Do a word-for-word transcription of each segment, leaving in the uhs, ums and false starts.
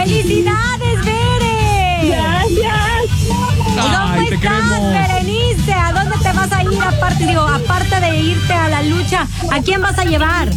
¡Felicidades, Bere! Gracias. ¿Cómo Ay, te estás, queremos. Berenice? ¿A dónde te vas a ir? Aparte, digo, aparte de irte a la lucha, ¿a quién vas a llevar?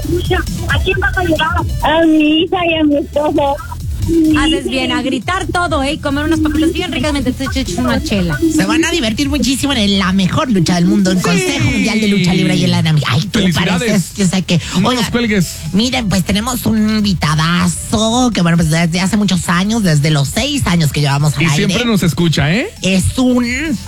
¿A quién vas a llevar? A mi hija y a mi esposo. Haces bien, a gritar todo, ¿eh? Y comer unas papitas bien ricas mientras te echas una chela. Se van a divertir muchísimo en la mejor lucha del mundo, el Consejo Mundial de Lucha Libre y en la Nami. Ay, tú Felicidades. pareces, yo sé que. No Oiga, nos cuelgues. miren, pues tenemos un invitadazo que, bueno, pues desde hace muchos años, desde los seis años que llevamos al Y aire. siempre nos escucha, ¿eh? Es un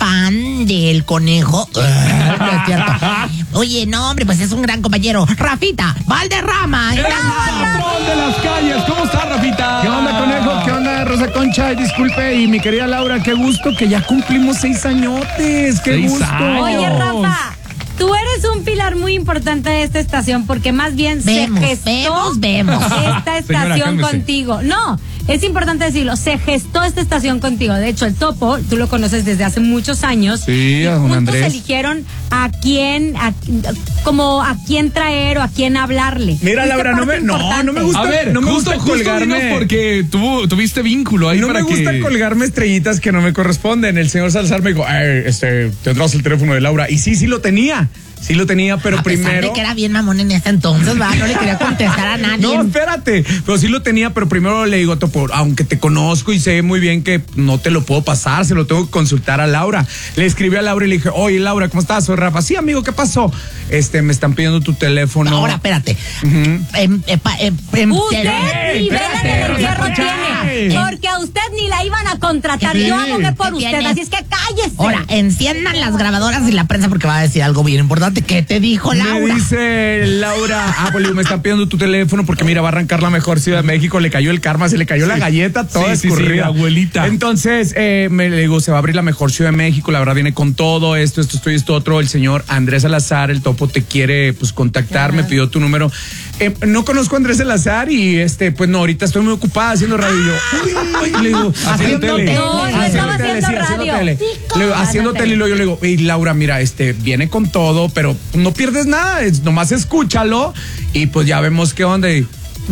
fan del conejo. No es cierto. Oye, no, hombre, pues es un gran compañero. Rafita Valderrama. El patrón de las calles. ¿Cómo está, Rafita? ¿Qué onda, conejo? ¿Qué onda, Rosa Concha? Y disculpe, y mi querida Laura, qué gusto que ya cumplimos seis añotes. Qué Seis gusto. años. Oye, Rafa, tú eres un pilar muy importante de esta estación porque más bien Vemos, se gestó vemos, vemos. esta estación Señora, cálmese. contigo. No, es importante decirlo, se gestó esta estación contigo. De hecho, el Topo, tú lo conoces desde hace muchos años. Sí, y a don juntos Andrés. eligieron a quién, a, como a quién traer o a quién hablarle. Mira, Fuiste Laura, no parte me- no, importante. no me gusta. A ver, no me justo, gusta justo colgarme. dinos porque tuvo, tuviste vínculo ahí No para me gusta que... colgarme estrellitas que no me corresponden. El señor Salazar me dijo, "Ay, este, tendrás el teléfono de Laura." Y sí, sí lo tenía. Sí lo tenía, pero A pesar primero. de que era bien mamón en ese entonces, va, no le quería contestar a nadie. No, espérate. Pero sí lo tenía, pero primero le digo, Topo, aunque te conozco y sé muy bien que no te lo puedo pasar, se lo tengo que consultar a Laura. Le escribí a Laura y le dije, oye, Laura, ¿cómo estás? Soy Rafa. Sí, amigo, ¿qué pasó? Este, me están pidiendo tu teléfono. Ahora, espérate. Em, epa, em, em, Usted em, ni vela espérate, del Rosa entierro Concha. tiene, porque a usted ni la iban a contratar. ¿Qué Yo tiene? abogué por ¿Qué usted, tiene? así es que cállese. Ahora, enciendan las grabadoras y la prensa porque va a decir algo bien importante. ¿Qué te dijo Me Laura? dice Laura, ah, pues me están pidiendo tu teléfono porque mira, va a arrancar la mejor Ciudad de México, le cayó el karma, se le cayó la galleta toda Sí, sí, sí, escurrida. abuelita. Entonces, eh, me le digo, se va a abrir la mejor Ciudad de México, la verdad viene con todo esto, esto, esto y esto otro. El señor Andrés Salazar, el Topo, te quiere pues contactar, me pidió tu número. Eh, no conozco a Andrés Salazar y este, pues no, ahorita estoy muy ocupada haciendo radio. Y yo, uy, uy, le digo, haciendo tele. No, no estaba haciendo radio. tele. Le digo, haciendo Haciendo tele y luego yo le digo, hey, Laura, mira, este, viene con todo, pero no pierdes nada, es, nomás escúchalo y pues ya vemos qué onda. Y,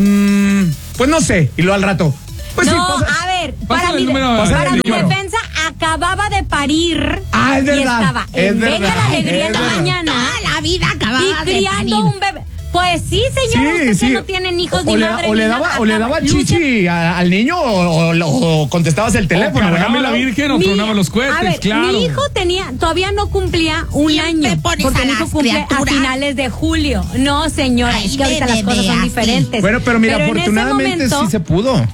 mm, pues no sé, y luego al rato. Pues no, sí, pasa- a ver, pásale para el mi, número, para pásale el mi número. defensa acababa de parir Ah, es y verdad, estaba es en Venga verdad, la Alegría es en la verdad. mañana Toda la vida acababa y de criando parir. un bebé. Pues sí, señora, usted que no tienen hijos o, ni o le, madre o le ni daba, nada, o le acaba- daba lucha- chichi a- al niño o, o- o contestabas el teléfono. Teléfono, ¿verdad, la Lau? Virgen o Mi- tronaba los cohetes, a ver, claro. mi hijo tenía, todavía no cumplía un Siempre año. pones Porque a mi hijo las cumple a criaturas. finales de julio. No, señora, Ay, es que ahorita bebé, las cosas son así. diferentes. Bueno, pero mira, en ese afortunadamente momento, sí se pudo.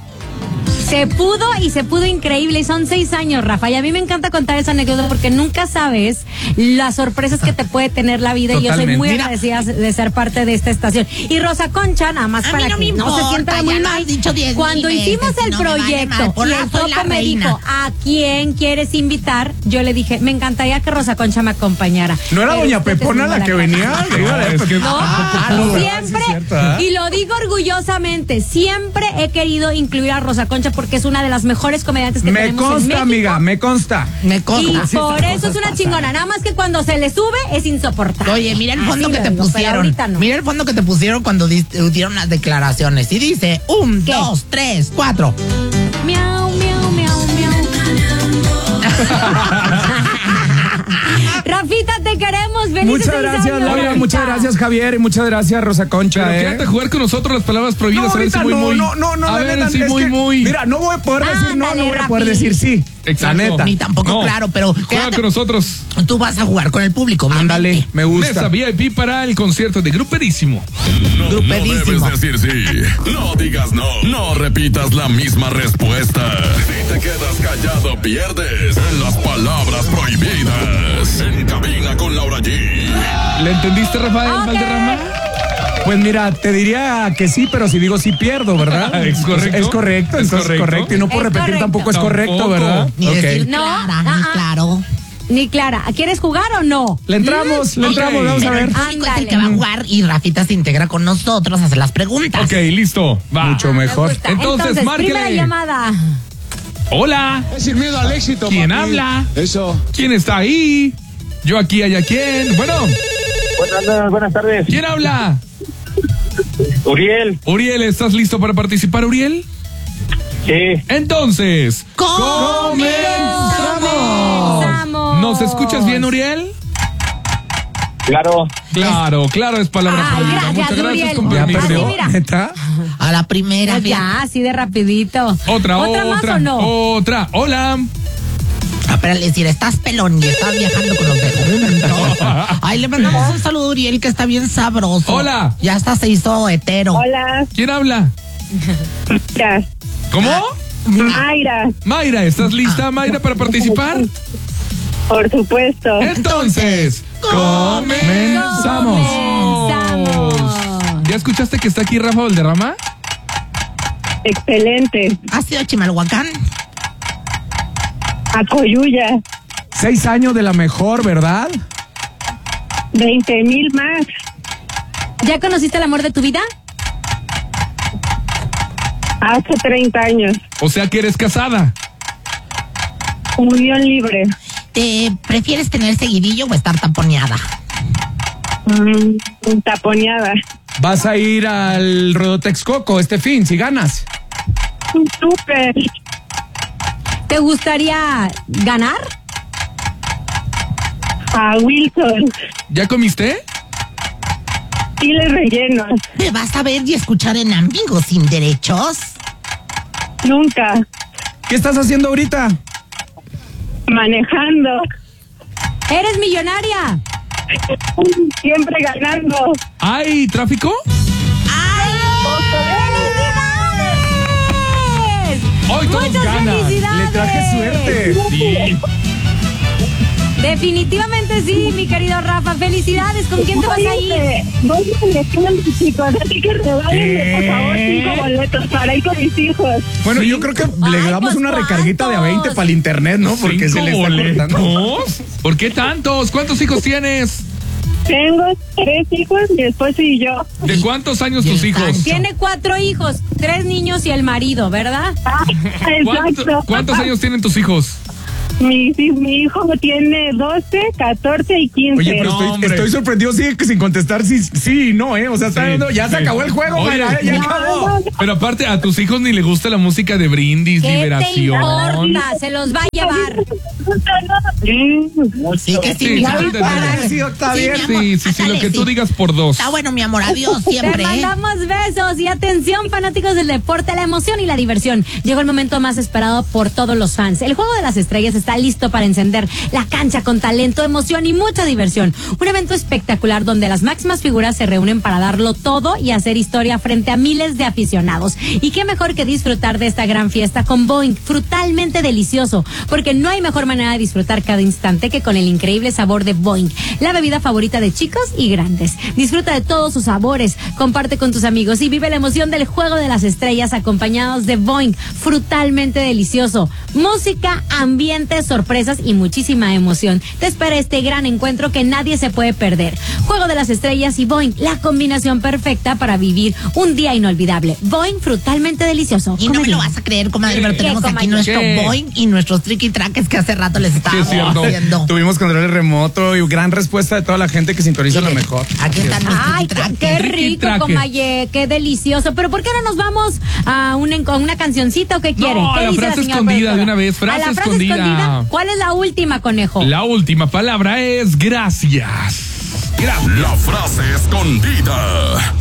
Se pudo y se pudo increíble y son seis años, Rafa. Y a mí me encanta contar esa anécdota porque nunca sabes las sorpresas que te puede tener la vida y yo soy Totalmente. muy Mira. agradecida de ser parte de esta estación. Y Rosa Concha, nada más A para mí no que me no se importa, sienta ya muy lo mal. has dicho diez Cuando mil hicimos veces, el no me vale proyecto madre, por y nada el soy Topo la me reina. dijo, ¿a quién quieres invitar? Yo le dije, me encantaría que Rosa Concha me acompañara. ¿No era Pero doña usted es Pepona muy la que malagradecida. venía? Dígale, es pues, que- No, Ah, no, siempre, sí es cierto, ¿eh? y lo digo orgullosamente, siempre he querido incluir a Rosa Concha porque es una de las mejores comediantes que Me tenemos en consta, México. amiga, me consta. Me Y consta. por eso es una chingona, nada más que cuando se le sube es insoportable. Oye, mira el Así fondo lo que te digo, pero pusieron. ahorita no. Mira el fondo que te pusieron cuando di- dieron las declaraciones. Y dice, un, ¿Qué? dos, tres, cuatro. Miau, miau, miau, miau. Rafita, te queremos. Felices Muchas seis gracias, años, Laura. Rafita. Muchas gracias, Javier. Y muchas gracias, Rosa Concha. Pero ¿eh? quédate a jugar con nosotros las palabras prohibidas. No, a ver si ahorita muy, no, muy. no, no, no, A de ver neta, si es muy, que, muy. Mira, no voy a poder decir no, Ándale, no voy a Rafi. poder decir sí. Exacto. La neta. Ni tampoco No. claro, pero Juega quédate- con nosotros. tú vas a jugar con el público. obviamente. Ándale, me gusta. Mesa V I P para el concierto de Gruperísimo. No, no Grupedísimo. debes decir sí. No digas no. No repitas la misma respuesta. Si te quedas callado, pierdes en las palabras prohibidas. En cabina con Laura G. ¿Le entendiste, Rafael Ok. Valderrama? Pues mira, te diría que sí, pero si digo sí pierdo, ¿verdad? ¿Es correcto? Es correcto, ¿Es entonces correcto? correcto. Y no por Es repetir correcto. tampoco es correcto, Tampoco. ¿verdad? Ni Ok. decir No, clara, ni ah, ah. claro. Ni Clara, ¿quieres jugar o no? Le entramos, le Ok. entramos, vamos a Pero ver. el público es el Ándale. que va a jugar y Rafita se integra con nosotros a hacer las preguntas. Ok, listo. Va. Mucho Me mejor. gusta. Entonces, Entonces, márquele. primera llamada. Hola. Es sin miedo al éxito. ¿Quién papi. habla? Eso. ¿Quién está ahí? Yo aquí, allá quién. Bueno, Buenas, buenas tardes. ¿quién habla? Uriel. Uriel, ¿estás listo para participar, Uriel? Sí. Entonces, ¡Comenzamos! Comenzamos. ¿Nos escuchas bien, Uriel? Claro. Claro, claro, es palabra Ay, prohibida. gracias, Muchas gracias, Uriel. con Ya permiso. perdió. Así, mira. ¿Neta? A la primera. Pues fíjate. ya, así de rapidito. Otra, ¿Otra más otra, o no? otra. Hola. Ah, pero le decir, estás pelón y estás viajando con los de juntos. Ay, le mandamos un saludo a Uriel que está bien sabroso. Hola. Ya hasta se hizo hetero. Hola, ¿Quién habla? Mayra. ¿Cómo? Mayra, Mayra, ¿estás lista, Mayra, para participar? por supuesto. Entonces, comenzamos. Comenzamos. ¿Ya escuchaste que está aquí Rafa Valderrama? Excelente. ¿Has sido a Chimalhuacán? A Coyuya, Seis años de la mejor, ¿verdad? veinte mil más. ¿Ya conociste el amor de tu vida? Hace treinta años. O sea que eres casada. Unión libre. ¿Te prefieres tener seguidillo o estar taponeada? Mm, taponeada. Vas a ir al Rodotexcoco este fin, si ganas. Súper. ¿Te gustaría ganar? A Wilson. ¿Ya comiste? Chiles rellenos. ¿Me vas a ver y escuchar en Amigos Sin Derechos? Nunca. ¿Qué estás haciendo ahorita? Manejando. ¿Eres millonaria? Siempre ganando. ¿Hay tráfico? ¡Felicidades! Hoy todos ¡Muchas ganan. felicidades! Le traje suerte. Sí. Definitivamente sí, mi querido Rafa. Felicidades. ¿Con quién te vas a ir? Voy a elección, chicos. Así que regálenme, por favor, cinco boletos para ir con mis hijos. Bueno, Sí. yo creo que le Ay, damos pues, una recarguita de a veinte ¿cuántos? para el internet, ¿no? Porque se ¿Cinco le está cortando. boletos? ¿Por qué tantos? ¿Cuántos hijos tienes? Tengo tres hijos, mi esposo y yo. ¿De cuántos años Y el tus hijos? Sancho. Tiene cuatro hijos, tres niños y el marido, ¿verdad? Ah, ¿Cuánto- exacto. ¿Cuántos años tienen tus hijos? Mi, sí, mi hijo tiene doce, catorce y quince. Oye, pero No, estoy, hombre. estoy sorprendido, sigue que sin contestar sí, sí y no, ¿eh? O sea, está Sí, dando- ya se sí. acabó el juego, Oye, Mayra, ¿eh? Ya no, acabó. Pero aparte, a tus hijos ni le gusta la música de Brindis, ¿Qué te Liberación. importa? Se los va a llevar. Sí, que sí, Sí, mi sí, amor. sí, sí, sí, está Sí, bien. mi amor, Sí, sí, sí, lo ándale, que tú sí. digas por dos. Está bueno, mi amor. Adiós Te siempre, ¿eh? mandamos besos y atención, fanáticos del deporte, la emoción y la diversión. Llegó el momento más esperado por todos los fans. El Juego de las Estrellas está listo para encender la cancha con talento, emoción y mucha diversión. Un evento espectacular donde las máximas figuras se reúnen para darlo todo y hacer historia frente a miles de aficionados. Y qué mejor que disfrutar de esta gran fiesta con Boeing, frutalmente delicioso, porque no hay mejor manera de disfrutar cada instante que con el increíble sabor de Boeing, la bebida favorita de chicos y grandes. Disfruta de todos sus sabores, comparte con tus amigos y vive la emoción del Juego de las Estrellas acompañados de Boeing, frutalmente delicioso. Música, ambiente, sorpresas y muchísima emoción. Te espera este gran encuentro que nadie se puede perder. Juego de las Estrellas y Boeing, la combinación perfecta para vivir un día inolvidable. Boeing, frutalmente delicioso. Y no me Cómelo. lo vas a creer, comadre, pero ¿Qué, tenemos aquí comadre? nuestro ¿Qué? Boeing y nuestros tricky trackers que hace rato les Sí, estábamos es cierto. haciendo. Tuvimos control remoto y gran respuesta de toda la gente que sintoniza lo Miren, mejor. Aquí están mis Ay, tricky qué, trackers. qué Ricky rico, Tracker. comaye, qué delicioso. Pero ¿por qué no nos vamos a una, a una cancioncita o qué quiere? No, ¿Qué la dice frase señora escondida productora? de una vez, frase ¿A la frase escondida? escondida? ¿Cuál es la última, conejo? La última palabra es gracias. Gracias. La frase escondida.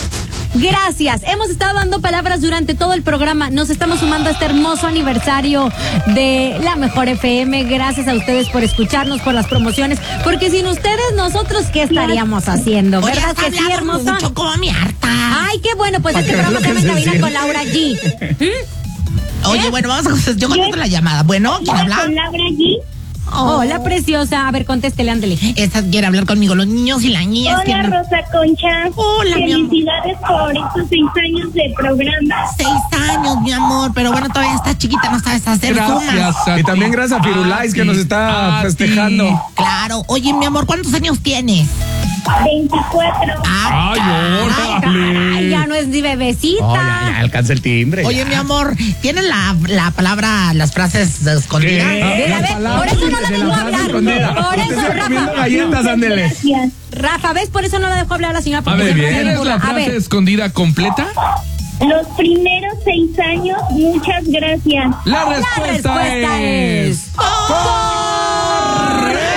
Gracias. Hemos estado dando palabras durante todo el programa. Nos estamos sumando a este hermoso aniversario de La Mejor F M. Gracias a ustedes por escucharnos, por las promociones. Porque sin ustedes, nosotros, ¿qué estaríamos haciendo? Oye, ¿Verdad has que sí, hablado hermosa? mucho, como mi harta. Ay, qué bueno. Pues Para este que veas programa lo se que llama En se Cabina con siente. Laura G. ¿Mm? Oye, bueno, vamos a contestar. Yo contesto la llamada. Bueno, ¿quién habla? Con Laura allí. Hola, preciosa. A ver, contéstele, ándele. Esta quiere hablar conmigo. Los niños y las niñas Hola, quieren... Rosa Concha. Hola, mi amor. Felicidades por estos seis años de programa. Seis años, mi amor, pero bueno, todavía está chiquita, no sabes hacer sumas. Gracias a Y ti. también gracias a Firulais que ti, nos está a festejando. ti. Claro. Oye, mi amor, ¿cuántos años tienes? veinticuatro. Ah, Ay, Ay, órale. ya no es ni bebecita. Oh, ya, ya alcanza el timbre. Oye, ya. mi amor, ¿tienes la, la palabra, las frases escondidas? ¿Qué? Mira, ve, por eso no la de dejó la frase hablar. escondida. Por Usted eso, sigue comiendo Rafa. galletas, ándele. Gracias. Rafa, ¿ves? Por eso no la dejó hablar la señora. A porque ver, siempre se ¿tienes burla. la A frase ver, escondida completa? Los primeros seis años, muchas gracias. La respuesta, La respuesta es... es... ¡Correcta!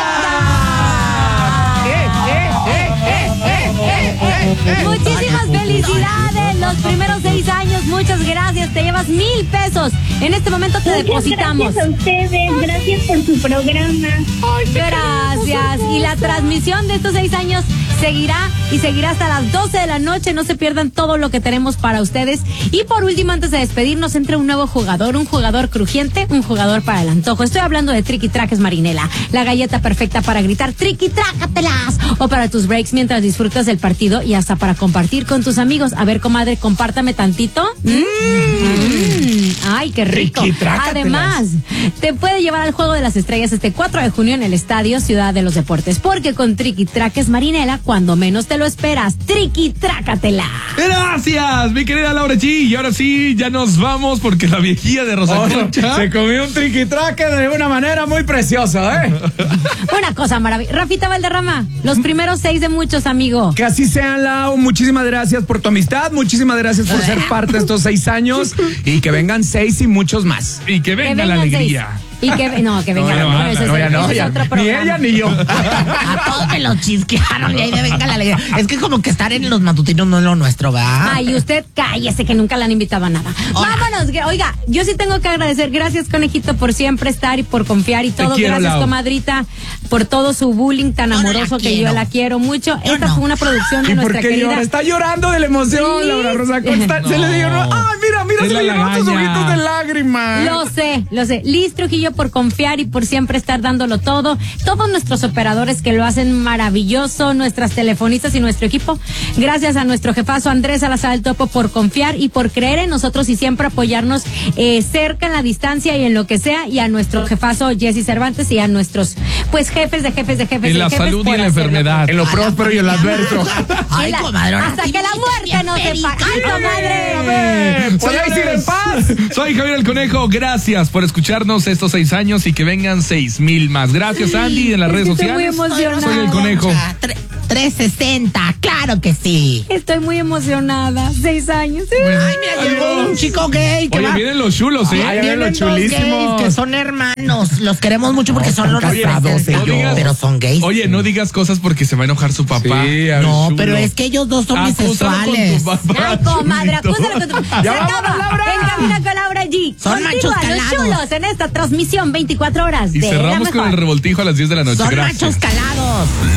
Muchísimas felicidades, los primeros seis años, muchas gracias, te llevas mil pesos. En este momento te Muchas depositamos. gracias a ustedes, gracias por su programa. Gracias. Y la transmisión de estos seis años seguirá y seguirá hasta las doce de la noche. No se pierdan todo lo que tenemos para ustedes. Y por último, antes de despedirnos, entra un nuevo jugador, un jugador crujiente, un jugador para el antojo. Estoy hablando de Triqui Traques Marinela, la galleta perfecta para gritar Triqui Trácatelas, o para tus breaks mientras disfrutas del partido y hasta para compartir con tus amigos. A ver, comadre, compártame tantito. Mm. Mm. Ay, qué rico. Además, te puede llevar al Juego de las Estrellas este cuatro de junio en el Estadio Ciudad de los Deportes, porque con Triqui Traques Marinela, cuando menos te lo esperas, Triqui Trácatela. Gracias, mi querida Laura G. Y ahora sí, ya nos vamos porque la viejilla de Rosa Concha Se comió un triquitraque de una manera muy preciosa, ¿eh? Una cosa maravillosa. Rafita Valderrama, los primeros seis de muchos, amigo. Que así sean, Lau. Muchísimas gracias por tu amistad. Muchísimas gracias por ser parte de estos seis años. Y que vengan seis y muchos más. y que venga Que la vengan alegría. seis. Y que, no, que venga. No, No, no, ese no, es, ya no, ese es ya. otro Ni programa. ella ni yo. A todos me lo chisquearon y ahí de venga la alegría. Es que como que estar en los matutinos no es lo nuestro, ¿verdad? Ay, usted cállese que nunca le han invitado a nada. Hola. Vámonos. que- Oiga, yo sí tengo que agradecer. Gracias, conejito, por siempre estar y por confiar y todo. quiero, Gracias, Lau. comadrita, por todo su bullying tan Yo no la amoroso que yo quiero. la quiero mucho. Yo Esta no. fue una producción de ¿Y por nuestra qué querida. llora? Está llorando de la emoción, Sí. Laura Rosa Concha. Se le dio. Ay, mira, mira, Es se la le llenaron sus lagaña. ojitos de lágrimas. Lo sé, lo sé. Liz Trujillo por confiar y por siempre estar dándolo todo. Todos nuestros operadores que lo hacen maravilloso, nuestras telefonistas y nuestro equipo. Gracias a nuestro jefazo Andrés Salazar el Topo por confiar y por creer en nosotros y siempre apoyarnos eh, cerca en la distancia y en lo que sea. Y a nuestro jefazo Jesse Cervantes y a nuestros pues jefes de jefes de jefes En de la jefes salud y por en la hacerlo. enfermedad. En lo próspero y en lo adverso. Ay, Y la- comadre, ahora hasta sí que la me muerte hice nos bien separe. ¡Ay, perica. comadre! ¿Podéis ir en paz? Soy Javier el Conejo, gracias por escucharnos estos seis años y que vengan seis mil más. Gracias, Andy, en las Es redes que estoy muy sociales. emocionada. Soy el Conejo. Tre- trescientos sesenta, claro que sí. Estoy muy emocionada. Seis años. Ay, mira, llegó un chico gay que Oye, va. vienen los chulos, ¿eh? Ay, Vienen los dos chulísimos. gays que son hermanos. Los queremos mucho porque son los casados representantes. ellos. Pero son gays. Oye, no digas cosas porque se va a enojar su papá. Sí, a ver, No, chulo. pero es que ellos dos son Acúsalo bisexuales. con tu papá, Ay, comadre, chulito. acúsalo con tu... Se Ya acaba. vámonos, Laura. En Cabina con Laura G. Son machos Continúan los calados. chulos en esta transmisión veinticuatro horas Y de la cerramos con mejor. el revoltijo a las diez de la noche. Son Gracias. machos calados.